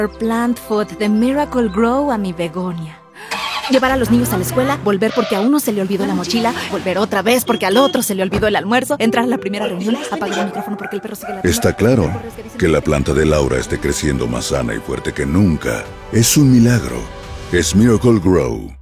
Plant Food de Miracle Grow a mi begonia. Llevar a los niños a la escuela, volver porque a uno se le olvidó la mochila, volver otra vez porque al otro se le olvidó el almuerzo, entrar a la primera reunión, apagar el micrófono porque el perro sigue ladrando. Está claro que la planta de Laura esté creciendo más sana y fuerte que nunca. Es un milagro. Es Miracle Grow.